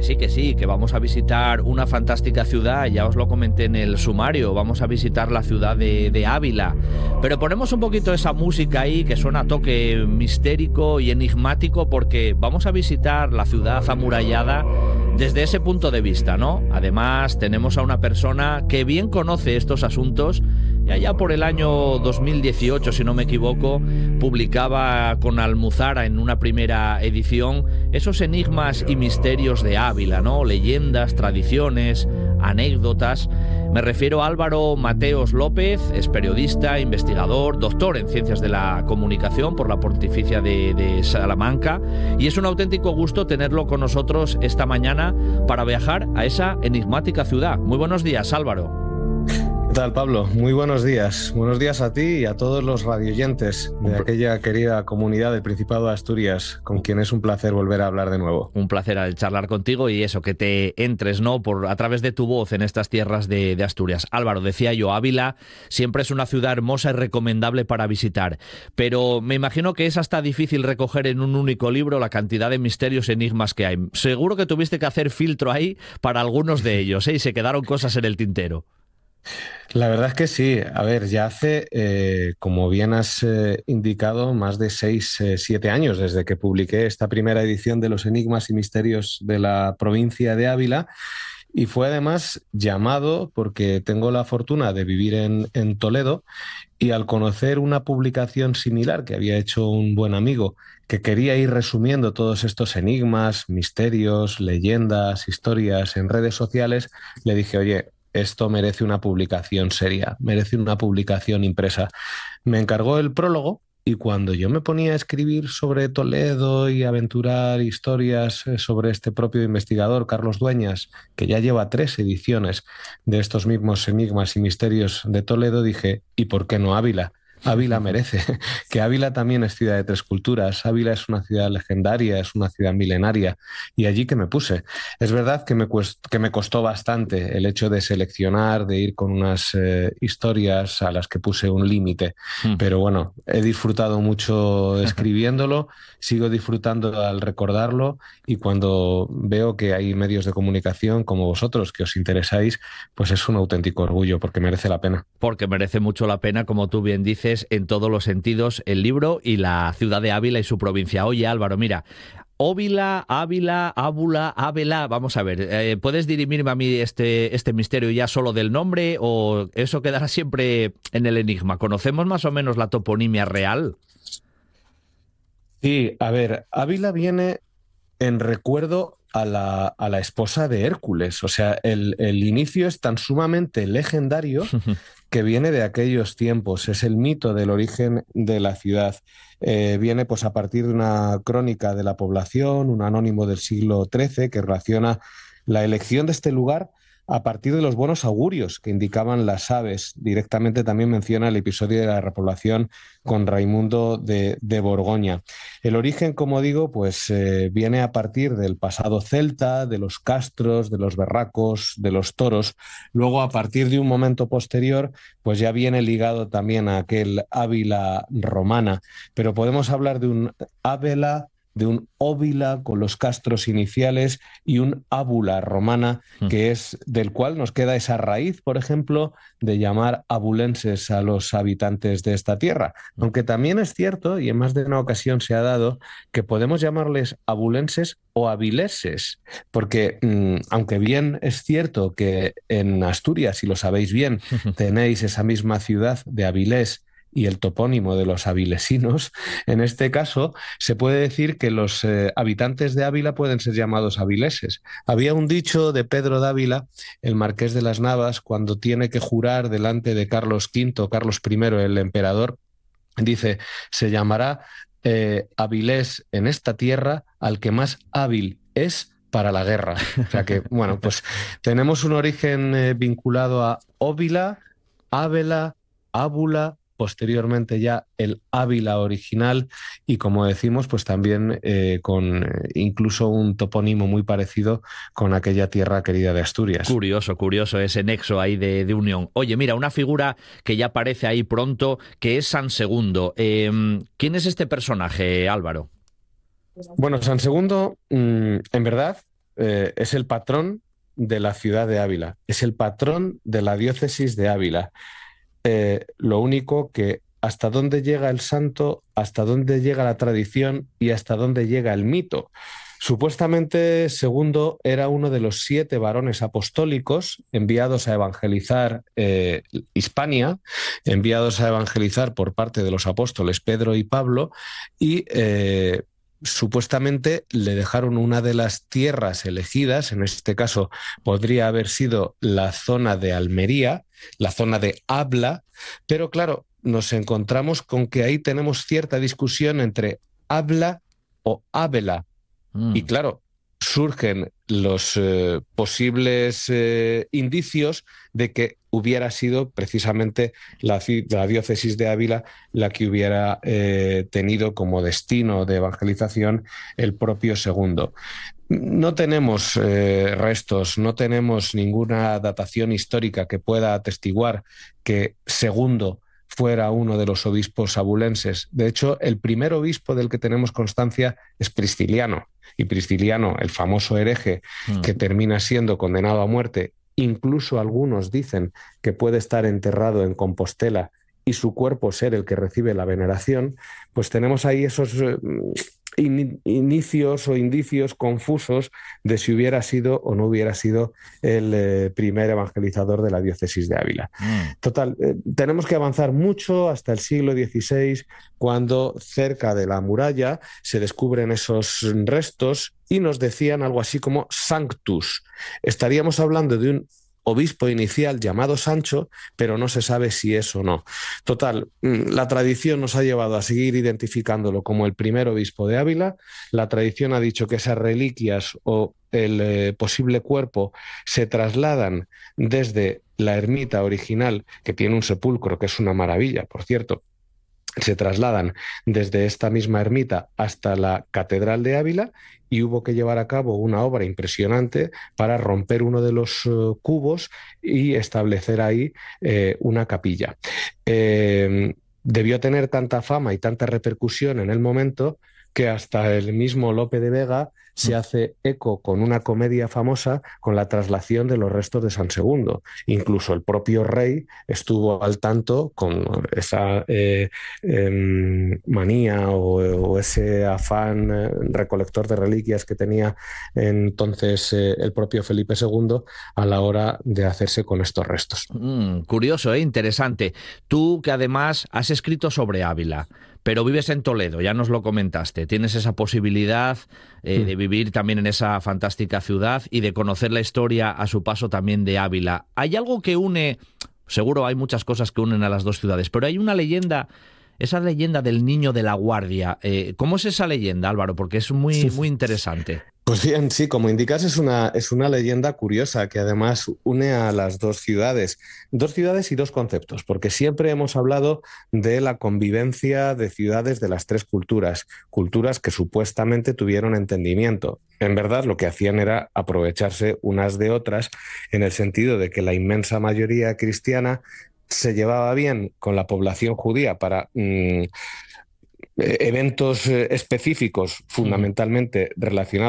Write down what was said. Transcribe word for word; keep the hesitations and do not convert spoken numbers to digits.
sí, que sí, que vamos a visitar una fantástica ciudad, ya os lo comenté en el sumario, vamos a visitar la ciudad de, de Ávila, pero ponemos un poquito esa música ahí que suena a toque mistérico y enigmático porque vamos a visitar la ciudad amurallada desde ese punto de vista, ¿no? Además, tenemos a una persona que bien conoce estos asuntos y allá por el año dos mil dieciocho, si no me equivoco, publicaba con Almuzara en una primera edición esos enigmas y misterios de Ávila, ¿no? Leyendas, tradiciones, anécdotas. Me refiero a Álvaro Mateos López, es periodista, investigador, doctor en Ciencias de la Comunicación por la Pontificia de, de Salamanca, y es un auténtico gusto tenerlo con nosotros esta mañana para viajar a esa enigmática ciudad. Muy buenos días, Álvaro. ¿Qué tal, Pablo? Muy buenos días. Buenos días a ti y a todos los radioyentes de aquella querida comunidad del Principado de Asturias, con quien es un placer volver a hablar de nuevo. Un placer al charlar contigo y eso, que te entres, ¿no?, por a través de tu voz en estas tierras de, de Asturias. Álvaro, decía yo, Ávila siempre es una ciudad hermosa y recomendable para visitar, pero me imagino que es hasta difícil recoger en un único libro la cantidad de misterios y enigmas que hay. Seguro que tuviste que hacer filtro ahí para algunos de ellos, ¿eh? Y se quedaron cosas en el tintero. La verdad es que sí. A ver, ya hace, eh, como bien has eh, indicado, más de seis, eh, siete años desde que publiqué esta primera edición de los Enigmas y Misterios de la provincia de Ávila. Y fue además llamado porque tengo la fortuna de vivir en, en Toledo, y al conocer una publicación similar que había hecho un buen amigo que quería ir resumiendo todos estos enigmas, misterios, leyendas, historias en redes sociales, le dije, oye, esto merece una publicación seria, merece una publicación impresa. Me encargó el prólogo y cuando yo me ponía a escribir sobre Toledo y aventurar historias sobre este propio investigador, Carlos Dueñas, que ya lleva tres ediciones de estos mismos enigmas y misterios de Toledo, dije, ¿y por qué no Ávila? Ávila merece, que Ávila también es ciudad de tres culturas, Ávila es una ciudad legendaria, es una ciudad milenaria, y allí que me puse. Es verdad que me, cuest- que me costó bastante el hecho de seleccionar, de ir con unas eh, historias a las que puse un límite, Hmm. pero bueno, he disfrutado mucho escribiéndolo, sigo disfrutando al recordarlo, y cuando veo que hay medios de comunicación como vosotros que os interesáis, pues es un auténtico orgullo porque merece la pena. Porque merece mucho la pena, como tú bien dices, en todos los sentidos, el libro y la ciudad de Ávila y su provincia. Oye, Álvaro, mira, Óvila, Ávila, Ábula, Ávila, vamos a ver, eh, ¿puedes dirimirme a mí este, este misterio ya solo del nombre o eso quedará siempre en el enigma? ¿Conocemos más o menos la toponimia real? Sí, a ver, Ávila viene en recuerdo a la, a la esposa de Hércules. O sea, el, el inicio es tan sumamente legendario que viene de aquellos tiempos. Es el mito del origen de la ciudad. Eh, viene pues a partir de una crónica de la población, un anónimo del siglo trece que relaciona la elección de este lugar a partir de los buenos augurios que indicaban las aves. Directamente también menciona el episodio de la repoblación con Raimundo de, de Borgoña. El origen, como digo, pues eh, viene a partir del pasado celta, de los castros, de los berracos, de los toros. Luego, a partir de un momento posterior, pues ya viene ligado también a aquel Ávila romana. Pero podemos hablar de un Ávila, de un Óvila con los castros iniciales y un Ábula romana, que es del cual nos queda esa raíz, por ejemplo, de llamar abulenses a los habitantes de esta tierra. Aunque también es cierto, y en más de una ocasión se ha dado, que podemos llamarles abulenses o avileses, porque mmm, aunque bien es cierto que en Asturias, si lo sabéis bien, tenéis esa misma ciudad de Avilés y el topónimo de los avilesinos, en este caso se puede decir que los eh, habitantes de Ávila pueden ser llamados avileses. Había un dicho de Pedro Dávila, el marqués de las Navas, cuando tiene que jurar delante de Carlos quinto, Carlos primero, el emperador, dice, se llamará eh, Avilés en esta tierra al que más hábil es para la guerra. O sea que, bueno, pues tenemos un origen eh, vinculado a Óvila, Ávila, Ábula, posteriormente ya el Ávila original y, como decimos, pues también eh, con eh, incluso un topónimo muy parecido con aquella tierra querida de Asturias. Curioso, curioso ese nexo ahí de, de unión. Oye, mira, una figura que ya aparece ahí pronto, que es San Segundo. Eh, ¿Quién es este personaje, Álvaro? Bueno, San Segundo, mmm, en verdad, eh, es el patrón de la ciudad de Ávila, es el patrón de la diócesis de Ávila. Eh, lo único que hasta dónde llega el santo, hasta dónde llega la tradición y hasta dónde llega el mito. Supuestamente, Segundo era uno de los siete varones apostólicos enviados a evangelizar eh, Hispania, enviados a evangelizar por parte de los apóstoles Pedro y Pablo, y eh, supuestamente le dejaron una de las tierras elegidas, en este caso podría haber sido la zona de Almería, la zona de Habla, pero claro, nos encontramos con que ahí tenemos cierta discusión entre Habla o Ábela. Y claro, surgen los eh, posibles eh, indicios de que hubiera sido precisamente la, la diócesis de Ávila la que hubiera eh, tenido como destino de evangelización el propio Segundo. No tenemos eh, restos, no tenemos ninguna datación histórica que pueda atestiguar que Segundo fuera uno de los obispos abulenses. De hecho, el primer obispo del que tenemos constancia es Prisciliano. Y Prisciliano, el famoso hereje mm. que termina siendo condenado a muerte, incluso algunos dicen que puede estar enterrado en Compostela y su cuerpo ser el que recibe la veneración, pues tenemos ahí esos eh, in, inicios o indicios confusos de si hubiera sido o no hubiera sido el eh, primer evangelizador de la diócesis de Ávila. Mm. Total, eh, tenemos que avanzar mucho hasta el siglo dieciséis, cuando cerca de la muralla se descubren esos restos y nos decían algo así como Sanctus. Estaríamos hablando de un obispo inicial llamado Sancho, pero no se sabe si es o no. Total, la tradición nos ha llevado a seguir identificándolo como el primer obispo de Ávila. La tradición ha dicho que esas reliquias o el eh, posible cuerpo se trasladan desde la ermita original, que tiene un sepulcro, que es una maravilla, por cierto, se trasladan desde esta misma ermita hasta la Catedral de Ávila, y hubo que llevar a cabo una obra impresionante para romper uno de los uh, cubos y establecer ahí eh, una capilla. Eh, debió tener tanta fama y tanta repercusión en el momento que hasta el mismo Lope de Vega se hace eco con una comedia famosa con la traslación de los restos de San Segundo. Incluso el propio rey estuvo al tanto con esa eh, eh, manía o, o ese afán eh, recolector de reliquias que tenía entonces eh, el propio Felipe segundo a la hora de hacerse con estos restos. Mm, curioso, ¿eh? Interesante. Tú, que además has escrito sobre Ávila, pero vives en Toledo, ya nos lo comentaste. Tienes esa posibilidad eh, mm. de vivir también en esa fantástica ciudad y de conocer la historia a su paso también de Ávila. ¿Hay algo que une? Seguro hay muchas cosas que unen a las dos ciudades, pero hay una leyenda, esa leyenda del niño de la guardia. Eh, ¿Cómo es esa leyenda, Álvaro? Porque es muy, sí. muy interesante. Pues bien, sí, como indicas, es una, es una leyenda curiosa que además une a las dos ciudades. Dos ciudades y dos conceptos, porque siempre hemos hablado de la convivencia de ciudades de las tres culturas, culturas que supuestamente tuvieron entendimiento. En verdad, lo que hacían era aprovecharse unas de otras, en el sentido de que la inmensa mayoría cristiana se llevaba bien con la población judía para Mmm, eventos específicos fundamentalmente relacionados